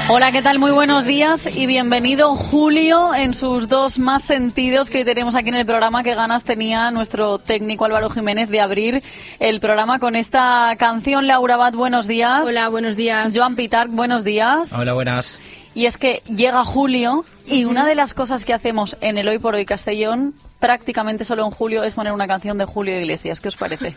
Hola, ¿qué tal? Muy buenos días y bienvenido Julio en sus dos más sentidos que hoy tenemos aquí en el programa. Qué ganas tenía nuestro técnico Álvaro Jiménez de abrir el programa con esta canción. Laura Abad, buenos días. Hola, buenos días. Joan Pitarch, buenos días. Hola, buenas. Y es que llega julio y una de las cosas que hacemos en el Hoy por Hoy Castellón, prácticamente solo en julio, es poner una canción de Julio Iglesias. ¿Qué os parece?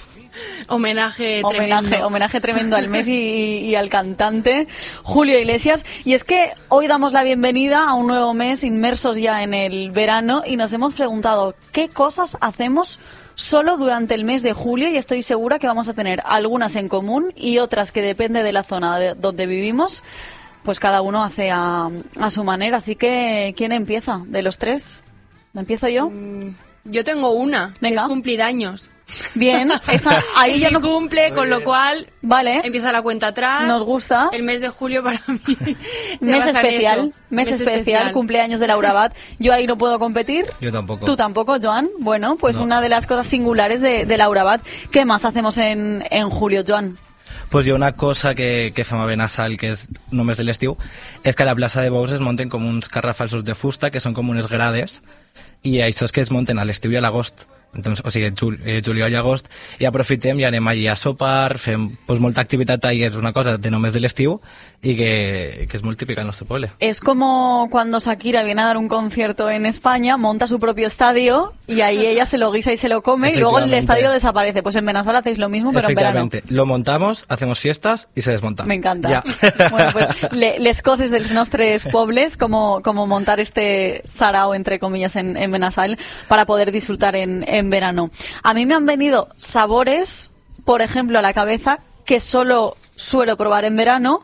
Homenaje tremendo. Homenaje tremendo al mes y al cantante Julio Iglesias. Y es que hoy damos la bienvenida a un nuevo mes, inmersos ya en el verano, y nos hemos preguntado qué cosas hacemos solo durante el mes de julio, y estoy segura que vamos a tener algunas en común y otras que depende de la zona donde vivimos, pues cada uno hace a su manera. Así que, ¿quién empieza? ¿De los tres? ¿Empiezo yo? Yo tengo una. Venga. Que es cumplir años. Bien, esa, ahí ya no cumple, con lo cual vale. Empieza la cuenta atrás. Nos gusta. El mes de julio para mí. Mes especial, cumpleaños de Laura Abad. Yo ahí no puedo competir. Yo tampoco. ¿Tú tampoco, Joan? Bueno, pues no. Una de las cosas singulares de Laura Abad. ¿Qué más hacemos en julio, Joan? Pues jo una cosa que fem a Benassal, que és només de l'estiu, és que a la plaça de Bous es munten com uns carrafalsos de fusta, que són com unes grades, i això és que es munten a l'estiu i a l'agost. Entonces, o sigui, juliol i agost, i aprofitem i anem allí a sopar, fem pues, molta activitat ahí, és una cosa de només de l'estiu y que es muy típica en nuestro pueblo. Es como cuando Shakira viene a dar un concierto en España, monta su propio estadio y ahí ella se lo guisa y se lo come y luego el estadio desaparece. Pues en Benassal hacéis lo mismo, pero en verano. Lo montamos, hacemos fiestas y se desmonta. Me encanta. Ja. Bueno, pues les coses dels nostres pobles, como montar este sarao, entre comillas, en Benassal para poder disfrutar en verano. A mí me han venido sabores, por ejemplo, a la cabeza que solo suelo probar en verano,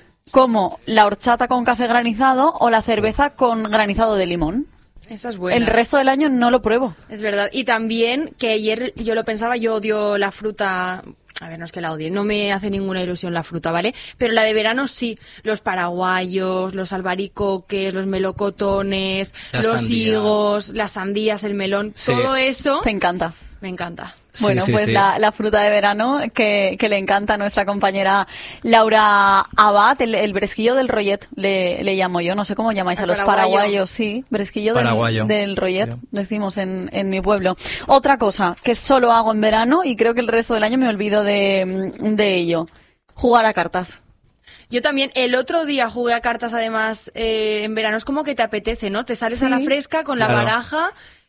como la horchata con café granizado o la cerveza con granizado de limón. Esa es buena. El resto del año no lo pruebo. Es verdad. Y también, que ayer yo lo pensaba, yo odio la fruta. A ver, no es que la odie, no me hace ninguna ilusión la fruta, ¿vale? Pero la de verano sí. Los paraguayos, los albaricoques, los melocotones, los higos, las sandías, el melón, sí. Todo eso. Te encanta. Me encanta. Bueno, sí, pues sí. La fruta de verano que le encanta a nuestra compañera Laura Abad, el bresquillo del rollet le llamo yo, no sé cómo llamáis a los paraguayos, sí, bresquillo del rollet, decimos en mi pueblo. Otra cosa que solo hago en verano y creo que el resto del año me olvido de ello, jugar a cartas. Yo también, el otro día jugué a cartas además en verano, es como que te apetece, ¿no? Te sales a la fresca con la baraja.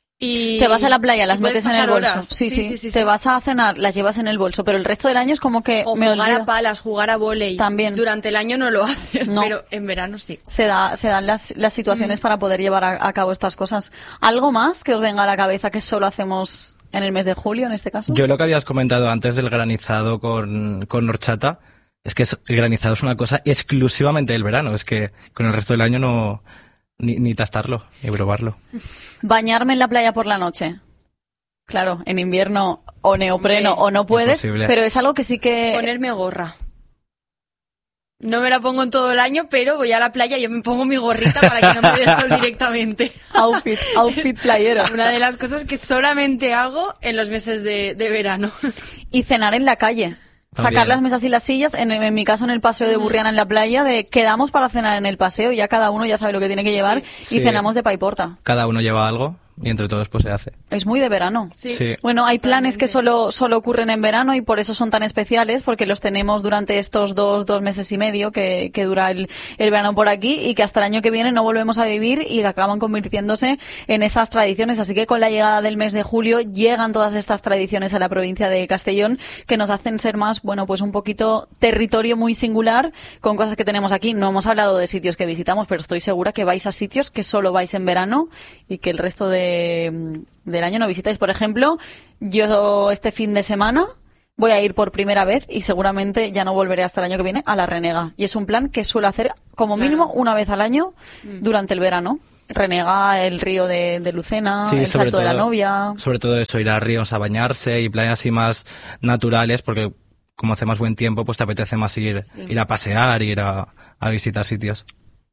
Y te vas a la playa, las metes en el bolso. Horas. Sí. Te vas a cenar, las llevas en el bolso, pero el resto del año es como que o me olvido. Jugar a palas, jugar a vóley. También. Durante el año no lo haces, no. Pero en verano sí. Se dan las situaciones para poder llevar a cabo estas cosas. ¿Algo más que os venga a la cabeza que solo hacemos en el mes de julio, en este caso? Yo lo que habías comentado antes del granizado con horchata, es que el granizado es una cosa exclusivamente del verano. Es que con el resto del año no... Ni tastarlo, ni probarlo. Bañarme en la playa por la noche. Claro, en invierno o neopreno o no puedes, imposible. Pero es algo que sí que... Ponerme gorra. No me la pongo en todo el año, pero voy a la playa y yo me pongo mi gorrita para que no me dé el sol directamente. Outfit playero. Una de las cosas que solamente hago en los meses de verano. Y cenar en la calle. También. Sacar las mesas y las sillas, en mi caso en el paseo de Burriana en la playa, quedamos para cenar en el paseo, ya cada uno ya sabe lo que tiene que llevar y cenamos de paiporta. Cada uno lleva algo y entre todos pues se hace. Es muy de verano. Sí. Bueno, hay planes que solo ocurren en verano y por eso son tan especiales, porque los tenemos durante estos dos meses y medio que dura el verano por aquí y que hasta el año que viene no volvemos a vivir y que acaban convirtiéndose en esas tradiciones. Así que con la llegada del mes de julio llegan todas estas tradiciones a la provincia de Castellón que nos hacen ser más, bueno, pues un poquito territorio muy singular con cosas que tenemos aquí. No hemos hablado de sitios que visitamos, pero estoy segura que vais a sitios que solo vais en verano y que el resto del año no visitáis. Por ejemplo, yo este fin de semana voy a ir por primera vez y seguramente ya no volveré hasta el año que viene a La Renega. Y es un plan que suelo hacer como mínimo una vez al año durante el verano. Renega, el río de Lucena, el Salto de la Novia. Sobre todo eso, ir a ríos a bañarse y playas así más naturales, porque como hace más buen tiempo, pues te apetece más ir a pasear, ir a visitar sitios.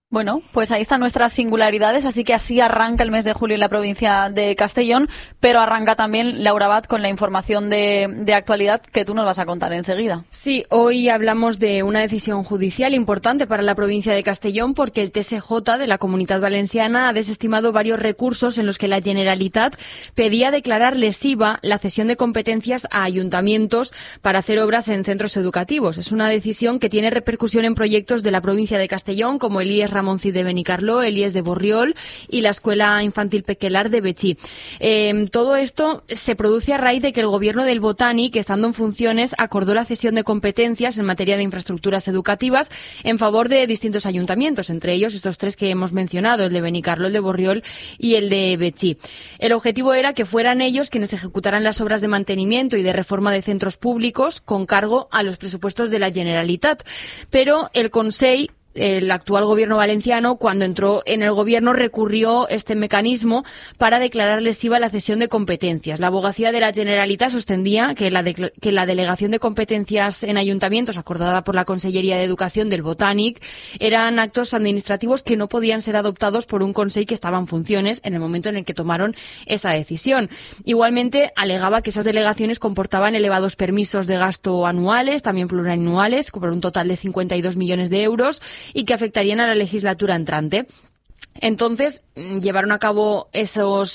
Bueno, pues ahí están nuestras singularidades, así que así arranca el mes de julio en la provincia de Castellón, pero arranca también Laura Abad con la información de actualidad que tú nos vas a contar enseguida. Sí, hoy hablamos de una decisión judicial importante para la provincia de Castellón porque el TSJ de la Comunitat Valenciana ha desestimado varios recursos en los que la Generalitat pedía declarar lesiva la cesión de competencias a ayuntamientos para hacer obras en centros educativos. Es una decisión que tiene repercusión en proyectos de la provincia de Castellón como el IES Ramón Cid de Benicarló, el IES de Borriol y la Escuela Infantil Pequelar de Betxí. Todo esto se produce a raíz de que el gobierno del Botànic, estando en funciones, acordó la cesión de competencias en materia de infraestructuras educativas en favor de distintos ayuntamientos, entre ellos estos tres que hemos mencionado, el de Benicarló, el de Borriol y el de Betxí. El objetivo era que fueran ellos quienes ejecutaran las obras de mantenimiento y de reforma de centros públicos con cargo a los presupuestos de la Generalitat. Pero el Consell, el actual gobierno valenciano, cuando entró en el gobierno, recurrió este mecanismo para declarar lesiva la cesión de competencias. La abogacía de la Generalitat sostenía que la delegación de competencias en ayuntamientos acordada por la Consellería de Educación del Botànic eran actos administrativos que no podían ser adoptados por un Consell que estaba en funciones en el momento en el que tomaron esa decisión. Igualmente, alegaba que esas delegaciones comportaban elevados permisos de gasto anuales, también plurianuales, por un total de 52 millones de euros, y que afectarían a la legislatura entrante. Entonces, llevaron a cabo esas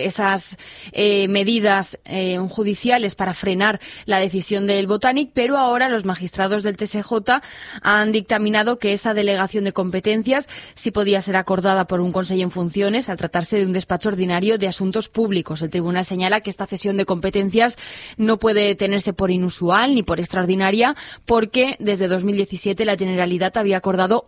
medidas judiciales para frenar la decisión del Botànic, pero ahora los magistrados del TSJ han dictaminado que esa delegación de competencias sí podía ser acordada por un Consell en funciones al tratarse de un despacho ordinario de asuntos públicos. El tribunal señala que esta cesión de competencias no puede tenerse por inusual ni por extraordinaria porque desde 2017 la Generalitat había acordado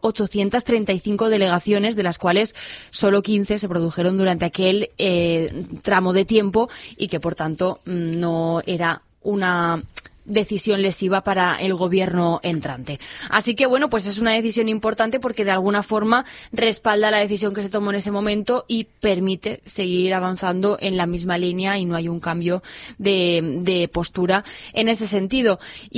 835 delegaciones, de las cuales solo 15 se produjeron durante aquel tramo de tiempo y que, por tanto, no era una decisión lesiva para el gobierno entrante. Así que, bueno, pues es una decisión importante porque de alguna forma respalda la decisión que se tomó en ese momento y permite seguir avanzando en la misma línea y no hay un cambio de postura en ese sentido.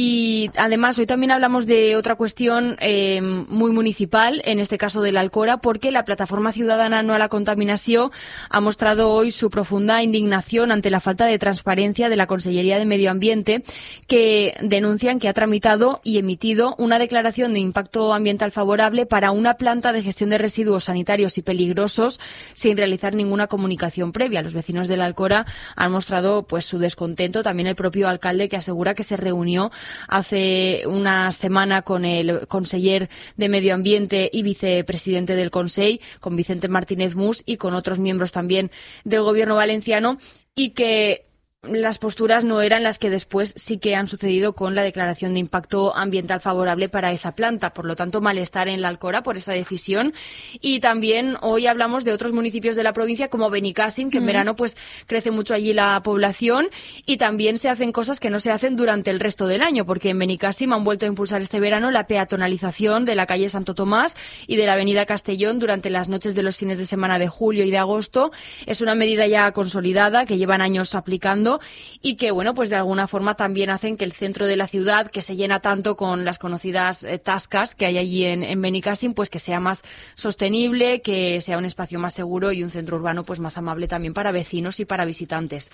Y además hoy también hablamos de otra cuestión muy municipal, en este caso de la Alcora, porque la Plataforma Ciudadana No a la Contaminació ha mostrado hoy su profunda indignación ante la falta de transparencia de la Consellería de Medio Ambiente, que denuncian que ha tramitado y emitido una declaración de impacto ambiental favorable para una planta de gestión de residuos sanitarios y peligrosos sin realizar ninguna comunicación previa. Los vecinos de la Alcora han mostrado pues su descontento, también el propio alcalde, que asegura que se reunió hace una semana con el conseller de Medio Ambiente y vicepresidente del Consell, con Vicente Martínez Mus, y con otros miembros también del gobierno valenciano, y que las posturas no eran las que después sí que han sucedido con la declaración de impacto ambiental favorable para esa planta. Por lo tanto, malestar en la Alcora por esa decisión. Y también hoy hablamos de otros municipios de la provincia como Benicàssim, que en verano pues crece mucho allí la población, y también se hacen cosas que no se hacen durante el resto del año, porque en Benicàssim han vuelto a impulsar este verano la peatonalización de la calle Santo Tomás y de la avenida Castellón durante las noches de los fines de semana de julio y de agosto. Es una medida ya consolidada que llevan años aplicando y que, bueno, pues de alguna forma también hacen que el centro de la ciudad, que se llena tanto con las conocidas tascas que hay allí en Benicàssim, pues que sea más sostenible, que sea un espacio más seguro y un centro urbano pues más amable también para vecinos y para visitantes.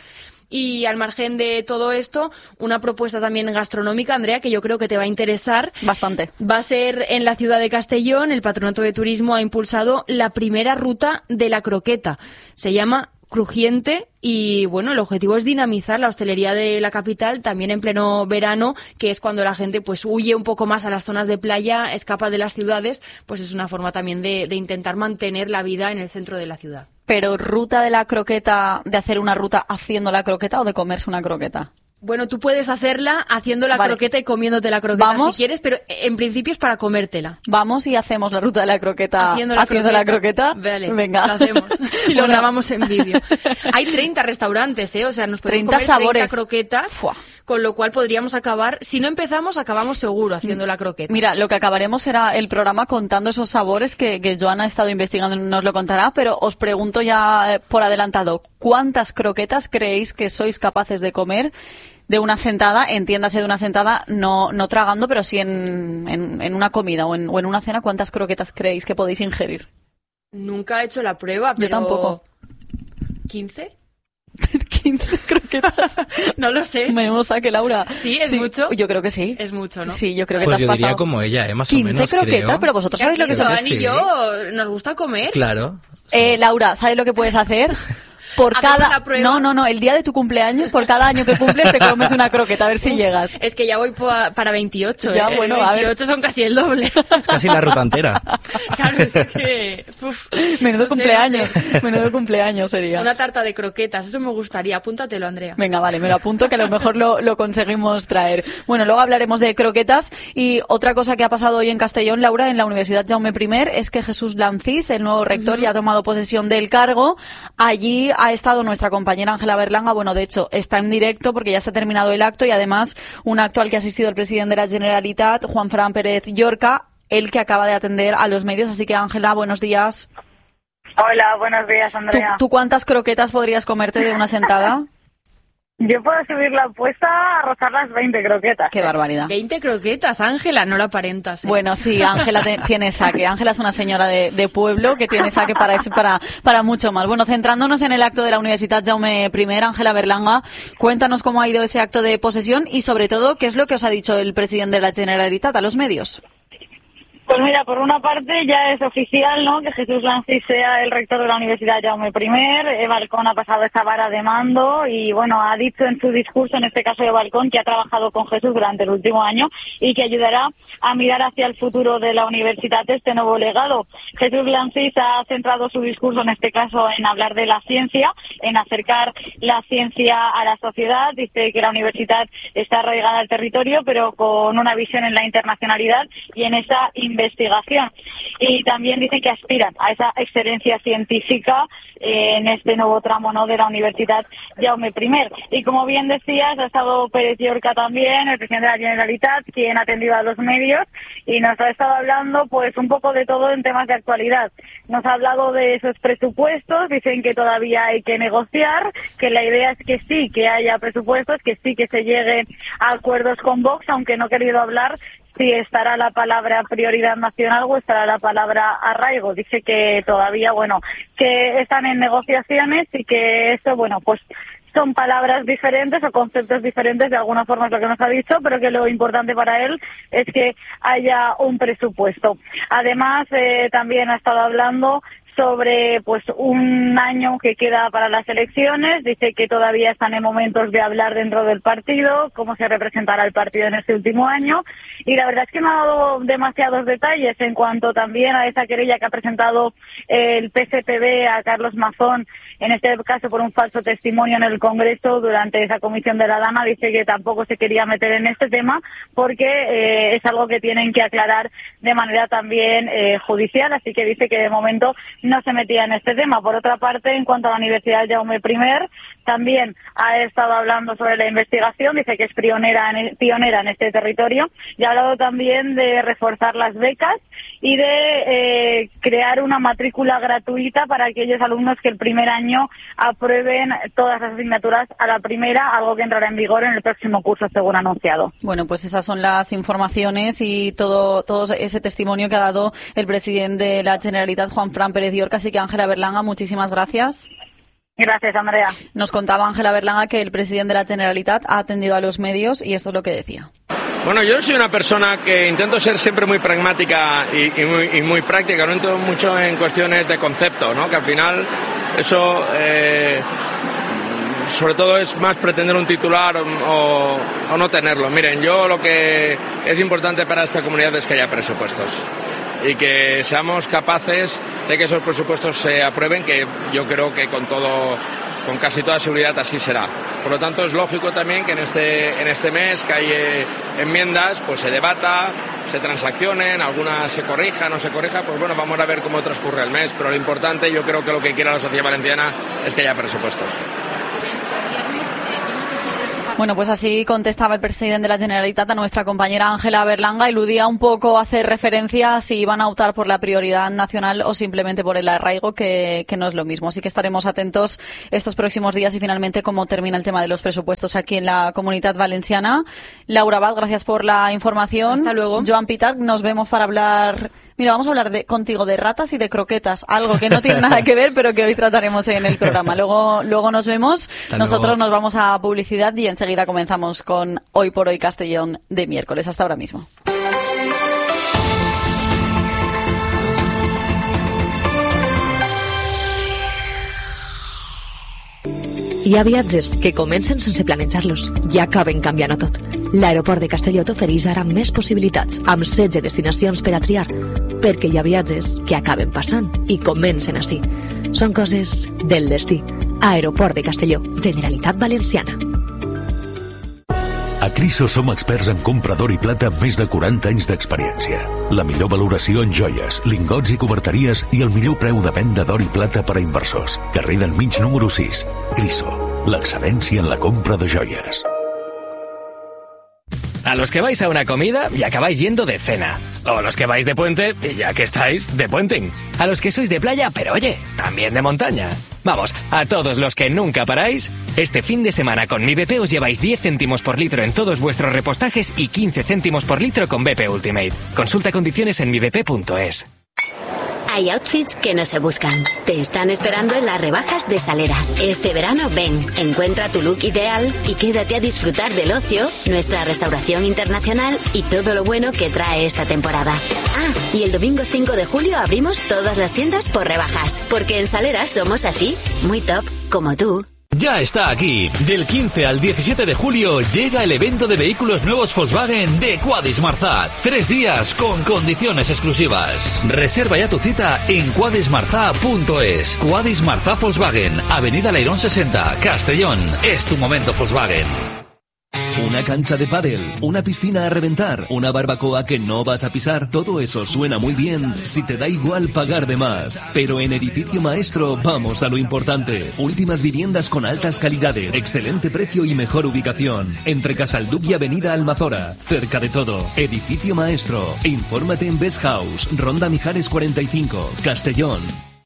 Y al margen de todo esto, una propuesta también gastronómica, Andrea, que yo creo que te va a interesar. Bastante. Va a ser en la ciudad de Castellón. El Patronato de Turismo ha impulsado la primera ruta de la croqueta. Se llama Crujiente y, bueno, el objetivo es dinamizar la hostelería de la capital también en pleno verano, que es cuando la gente pues huye un poco más a las zonas de playa, escapa de las ciudades, pues es una forma también de intentar mantener la vida en el centro de la ciudad. Pero ruta de la croqueta, de hacer una ruta haciendo la croqueta o de comerse una croqueta. Bueno, tú puedes hacerla haciendo la croqueta y comiéndote la croqueta si quieres, pero en principio es para comértela. Vamos y hacemos la ruta de la croqueta haciendo la croqueta. Vale, venga. Lo hacemos y lo grabamos en vídeo. Hay 30 restaurantes, o sea, nos podemos 30 comer sabores. 30 croquetas. Fua. Con lo cual podríamos acabar, si no empezamos, acabamos seguro haciendo la croqueta. Mira, lo que acabaremos será el programa contando esos sabores que Joana ha estado investigando y nos lo contará, pero os pregunto ya por adelantado, ¿cuántas croquetas creéis que sois capaces de comer de una sentada, entiéndase de una sentada, no tragando, pero sí en una comida o en una cena, ¿cuántas croquetas creéis que podéis ingerir? Nunca he hecho la prueba, pero... Yo tampoco. ¿15? 15 croquetas. No lo sé. Menudo saque, Laura. ¿Sí? ¿Es mucho? Yo creo que sí. Es mucho, ¿no? Sí, yo creo que pues te has yo diría pasado. como ella, más o 15 menos, croquetas, creo. pero vosotros sabéis lo que son. Joan Sí. y yo nos gusta comer. Claro. Laura, ¿sabes lo que puedes hacer? Por ¿Hacemos cada... la prueba? No, el día de tu cumpleaños, por cada año que cumples te comes una croqueta, a ver si llegas. Es que ya voy para 28. Ya, bueno, a ver. 28 son casi el doble. Es casi la ruta entera. Claro, es que... Menudo no sé, cumpleaños, no sé. menudo cumpleaños sería. Una tarta de croquetas, eso me gustaría. Apúntatelo, Andrea. Venga, vale, me lo apunto que a lo mejor lo conseguimos traer. Bueno, luego hablaremos de croquetas y otra cosa que ha pasado hoy en Castellón, Laura, en la Universidad Jaume I, es que Jesús Lancís, el nuevo rector, ya ha tomado posesión del cargo. Allí ha estado nuestra compañera Ángela Berlanga, bueno, de hecho, está en directo porque ya se ha terminado el acto y además un acto al que ha asistido el presidente de la Generalitat, Juanfran Pérez Llorca, el que acaba de atender a los medios. Así que, Ángela, buenos días. Hola, buenos días, Andrea. ¿Tú cuántas croquetas podrías comerte de una sentada? Yo puedo subir la apuesta a rozar las 20 croquetas. Qué barbaridad. 20 croquetas, Ángela, no la aparentas. Bueno, sí, Ángela tiene saque. Ángela es una señora de pueblo que tiene saque para eso, para mucho más. Bueno, centrándonos en el acto de la Universidad Jaume I, Ángela Berlanga, cuéntanos cómo ha ido ese acto de posesión y, sobre todo, qué es lo que os ha dicho el presidente de la Generalitat a los medios. Pues mira, por una parte ya es oficial, ¿no?, que Jesús Lancís sea el rector de la Universidad Jaume I. Balcón ha pasado esa vara de mando y, bueno, ha dicho en su discurso, en este caso de Balcón, que ha trabajado con Jesús durante el último año y que ayudará a mirar hacia el futuro de la universidad este nuevo legado. Jesús Lancís ha centrado su discurso, en este caso, en hablar de la ciencia, en acercar la ciencia a la sociedad. Dice que la universidad está arraigada al territorio, pero con una visión en la internacionalidad y en esa investigación. Y también dicen que aspiran a esa excelencia científica en este nuevo tramo, ¿no?, de la Universidad Jaume I. Y como bien decías, ha estado Pérez Llorca también, el presidente de la Generalitat, quien ha atendido a los medios y nos ha estado hablando pues un poco de todo en temas de actualidad. Nos ha hablado de esos presupuestos, dicen que todavía hay que negociar, que la idea es que sí, que haya presupuestos, que sí, que se llegue a acuerdos con Vox, aunque no ha querido hablar si estará la palabra prioridad nacional o estará la palabra arraigo. Dice que todavía, bueno, que están en negociaciones y que eso, bueno, pues son palabras diferentes o conceptos diferentes, de alguna forma es lo que nos ha dicho, pero que lo importante para él es que haya un presupuesto. Además, también ha estado hablando sobre pues un año que queda para las elecciones. Dice que todavía están en momentos de hablar dentro del partido, cómo se representará el partido en este último año, y la verdad es que no ha dado demasiados detalles en cuanto también a esa querella que ha presentado el PSPB a Carlos Mazón, en este caso por un falso testimonio en el Congreso durante esa comisión de la Dana. Dice que tampoco se quería meter en este tema porque es algo que tienen que aclarar de manera también judicial, así que dice que de momento no se metía en este tema. Por otra parte, en cuanto a la Universidad Jaume I, también ha estado hablando sobre la investigación, dice que es pionera en este territorio, y ha hablado también de reforzar las becas y de crear una matrícula gratuita para aquellos alumnos que el primer año aprueben todas las asignaturas a la primera, algo que entrará en vigor en el próximo curso, según anunciado. Bueno, pues esas son las informaciones y todo ese testimonio que ha dado el presidente de la Generalitat, Juanfran Pérez Llorca. Así que, Ángela Berlanga, muchísimas gracias. Gracias, Andrea. Nos contaba Ángela Berlanga que el presidente de la Generalitat ha atendido a los medios y esto es lo que decía. Bueno, yo soy una persona que intento ser siempre muy pragmática y muy práctica, no entro mucho en cuestiones de concepto, ¿no? Que al final eso, sobre todo, es más pretender un titular o no tenerlo. Miren, yo lo que es importante para esta comunidad es que haya presupuestos y que seamos capaces de que esos presupuestos se aprueben, que yo creo que con casi toda seguridad así será. Por lo tanto, es lógico también que en este mes que hay enmiendas, pues se debata, se transaccionen, algunas se corrija, no se corrija, pues bueno, vamos a ver cómo transcurre el mes, pero lo importante, yo creo que lo que quiere la sociedad valenciana es que haya presupuestos. Bueno, pues así contestaba el presidente de la Generalitat a nuestra compañera Ángela Berlanga. Eludía un poco hacer referencia a si iban a optar por la prioridad nacional o simplemente por el arraigo, que no es lo mismo. Así que estaremos atentos estos próximos días y finalmente cómo termina el tema de los presupuestos aquí en la Comunitat Valenciana. Laura Abad, gracias por la información. Hasta luego. Joan Pitarch, nos vemos para hablar... Mira, vamos a hablar contigo de ratas y de croquetas, algo que no tiene nada que ver, pero que hoy trataremos en el programa. Luego nos vemos. Nosotros nos vamos a publicidad y enseguida comenzamos con Hoy por Hoy Castellón de miércoles. Hasta ahora mismo. Hi ha viatges que comencen sense planejar-los i acaben canviant-ho tot. L'aeroport de Castelló t'ofereix ara més possibilitats, amb 16 destinacions per a triar, perquè hi ha viatges que acaben passant i comencen així. Són coses del destí. Aeroport de Castelló, Generalitat Valenciana. A Criso som experts en compra d'or i plata amb més de 40 anys d'experiència. La millor valoració en joies, lingots i coberteries i el millor preu de venda d'or i plata per a inversors. Carrer del Mig número 6. Criso, l'excel·lència en la compra de joies. A los que vais a una comida y acabáis yendo de cena. O a los que vais de puente y ya que estáis, de puenting. A los que sois de playa, pero oye, también de montaña. Vamos, a todos los que nunca paráis, este fin de semana con Mi BP os lleváis 10 céntimos por litro en todos vuestros repostajes y 15 céntimos por litro con BP Ultimate. Consulta condiciones en mibp.es. Hay outfits que no se buscan. Te están esperando en las rebajas de Salera. Este verano ven, encuentra tu look ideal y quédate a disfrutar del ocio, nuestra restauración internacional y todo lo bueno que trae esta temporada. Ah, y el domingo 5 de julio abrimos todas las tiendas por rebajas, porque en Salera somos así, muy top, como tú. Ya está aquí. Del 15 al 17 de julio llega el evento de vehículos nuevos Volkswagen de Quadis Marzà. 3 días con condiciones exclusivas. Reserva ya tu cita en quadismarzà.es. Quadis Marzà Volkswagen, Avenida Leirón 60, Castellón. Es tu momento Volkswagen. Una cancha de pádel, una piscina a reventar, una barbacoa que no vas a pisar. Todo eso suena muy bien si te da igual pagar de más. Pero en Edificio Maestro vamos a lo importante. Últimas viviendas con altas calidades, excelente precio y mejor ubicación. Entre Casalduc y Avenida Almazora. Cerca de todo. Edificio Maestro. Infórmate en Best House, Ronda Mijares 45, Castellón.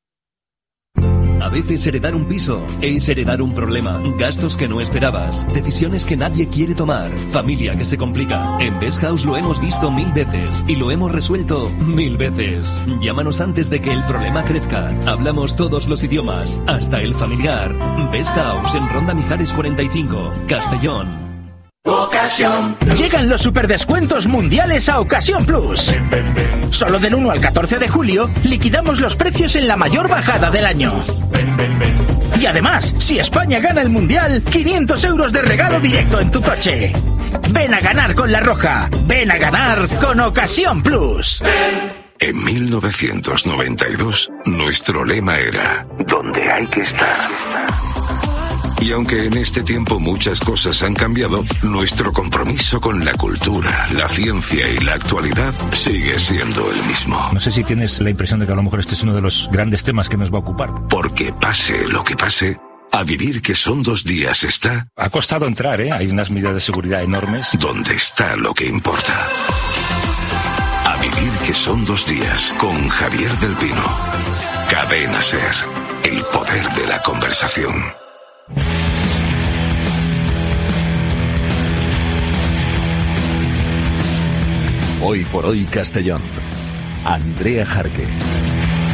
A veces heredar un piso es heredar un problema, gastos que no esperabas, decisiones que nadie quiere tomar, familia que se complica. En Best House lo hemos visto 1000 veces y lo hemos resuelto 1000 veces. Llámanos antes de que el problema crezca. Hablamos todos los idiomas, hasta el familiar. Best House en Ronda Mijares 45, Castellón. Ocasión. Llegan los superdescuentos mundiales a Ocasión Plus. Solo del 1 al 14 de julio liquidamos los precios en la mayor bajada del año. Y además, si España gana el mundial, 500 euros de regalo directo en tu coche. Ven a ganar con La Roja. Ven a ganar con Ocasión Plus. En 1992, nuestro lema era ¿dónde hay que estar? Y aunque en este tiempo muchas cosas han cambiado, nuestro compromiso con la cultura, la ciencia y la actualidad sigue siendo el mismo. No sé si tienes la impresión de que a lo mejor este es uno de los grandes temas que nos va a ocupar. Porque pase lo que pase, a vivir que son 2 días está... Ha costado entrar, hay unas medidas de seguridad enormes. Donde está lo que importa. A vivir que son 2 días con Javier del Pino. Cadena SER, el poder de la conversación. Hoy por hoy Castellón. Andrea Jarque.